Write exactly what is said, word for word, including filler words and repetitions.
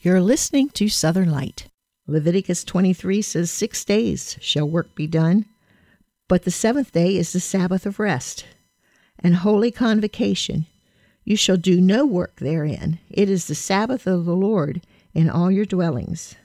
You're listening to Southern Light. Leviticus twenty-three says, Six days shall work be done, but the seventh day is the Sabbath of rest, and holy convocation. You shall do no work therein. It is the Sabbath of the Lord in all your dwellings.